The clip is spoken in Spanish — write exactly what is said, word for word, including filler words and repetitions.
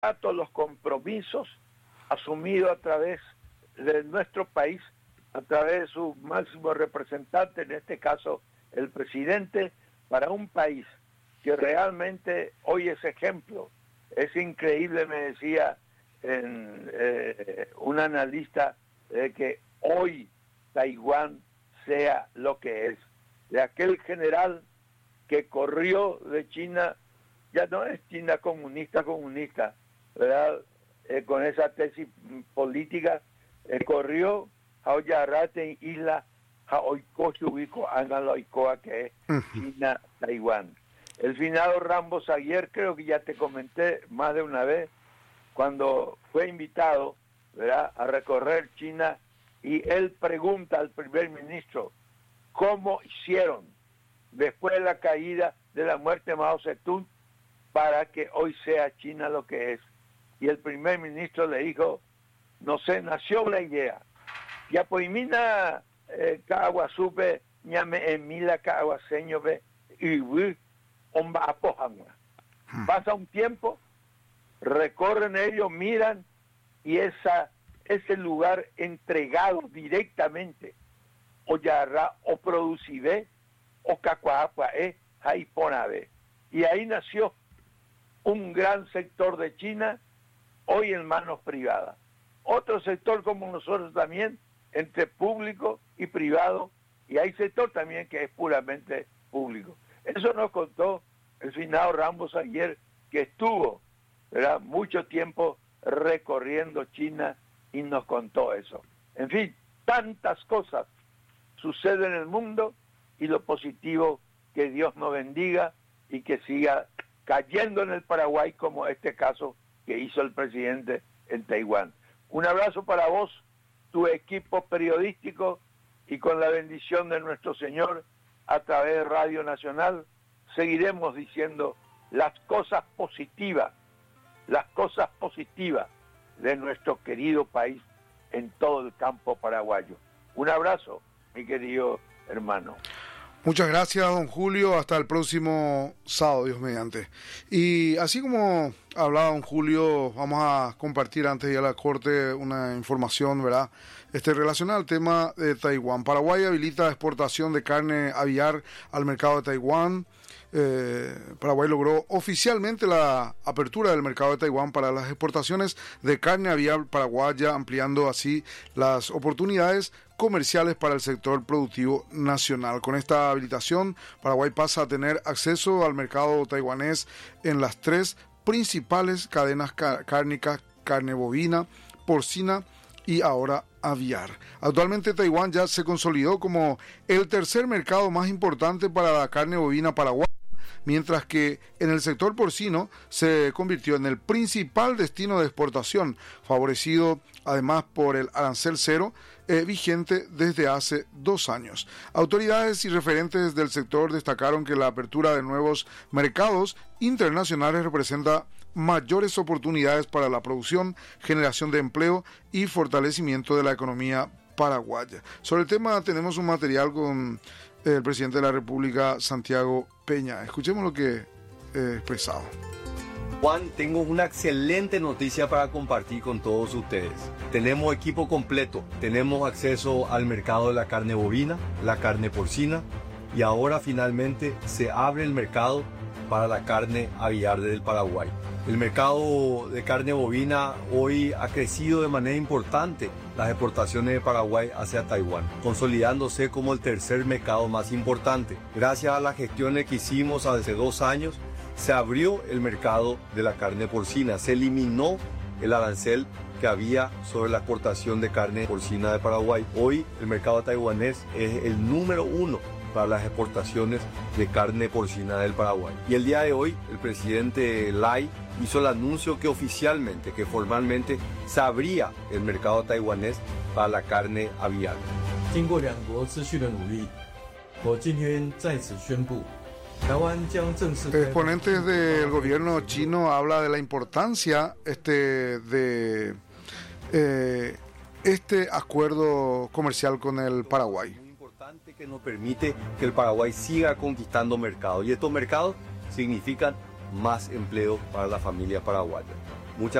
todos los compromisos asumidos a través de nuestro país, a través de su máximo representante, en este caso el presidente, para un país que realmente hoy es ejemplo. Es increíble, me decía en, eh, un analista, de que hoy Taiwán sea lo que es. De aquel general que corrió de China, ya no es China comunista, comunista, ¿verdad? Eh, con esa tesis política, eh, corrió a Oyarate, isla Haoiko, Chubico, Angaloicoa, que es China, Taiwán. El finado Rambos ayer, creo que ya te comenté más de una vez, cuando fue invitado, ¿verdad?, a recorrer China, y él pregunta al primer ministro, ¿cómo hicieron después de la caída de la muerte de Mao Zedong para que hoy sea China lo que es? Y el primer ministro le dijo, no sé, nació la idea. Ya pues mina Caguasupe, ñame en mila Caguaseño ve, y omba apojangua. Pasa un tiempo, recorren ellos, miran, y esa, ese lugar entregado directamente, o yarra, o producive, o cacuapae, jaiponabe. Y ahí nació un gran sector de China, hoy en manos privadas. Otro sector como nosotros también, entre público y privado, y hay sector también que es puramente público. Eso nos contó el finado Rambos ayer, que estuvo, ¿verdad?, mucho tiempo recorriendo China, y nos contó eso. En fin, tantas cosas suceden en el mundo, y lo positivo, que Dios nos bendiga y que siga cayendo en el Paraguay, como este caso que hizo el presidente en Taiwán. Un abrazo para vos, tu equipo periodístico, y con la bendición de nuestro Señor, a través de Radio Nacional, seguiremos diciendo las cosas positivas, las cosas positivas de nuestro querido país en todo el campo paraguayo. Un abrazo, mi querido hermano. Muchas gracias, don Julio. Hasta el próximo sábado, Dios mediante. Y así como hablaba don Julio, vamos a compartir antes de ir a la corte una información, ¿verdad?, este, relacionada al tema de Taiwán. Paraguay habilita exportación de carne aviar al mercado de Taiwán. Eh, Paraguay logró oficialmente la apertura del mercado de Taiwán para las exportaciones de carne aviar paraguaya, ampliando así las oportunidades comerciales para el sector productivo nacional. Con esta habilitación, Paraguay pasa a tener acceso al mercado taiwanés en las tres principales cadenas cárnicas: carne bovina, porcina y ahora aviar. Actualmente Taiwán ya se consolidó como el tercer mercado más importante para la carne bovina paraguaya, mientras que en el sector porcino se convirtió en el principal destino de exportación, favorecido además por el arancel cero eh, vigente desde hace dos años. Autoridades y referentes del sector destacaron que la apertura de nuevos mercados internacionales representa mayores oportunidades para la producción, generación de empleo y fortalecimiento de la economía paraguaya. Sobre el tema tenemos un material con el presidente de la República, Santiago Peña. Escuchemos lo que eh, expresado. Juan, tengo una excelente noticia para compartir con todos ustedes. Tenemos equipo completo, tenemos acceso al mercado de la carne bovina, la carne porcina, y ahora finalmente se abre el mercado para la carne aviar del Paraguay. El mercado de carne bovina hoy ha crecido de manera importante las exportaciones de Paraguay hacia Taiwán, consolidándose como el tercer mercado más importante. Gracias a las gestiones que hicimos hace dos años, se abrió el mercado de la carne porcina, se eliminó el arancel que había sobre la exportación de carne porcina de Paraguay. Hoy el mercado taiwanés es el número uno para las exportaciones de carne porcina del Paraguay. Y el día de hoy el presidente Lai hizo el anuncio que oficialmente, que formalmente se abría el mercado taiwanés para la carne aviar. Exponentes del gobierno chino habla de la importancia este de eh, este acuerdo comercial con el Paraguay. Que nos permite que el Paraguay siga conquistando mercados, y estos mercados significan más empleo para la familia paraguaya.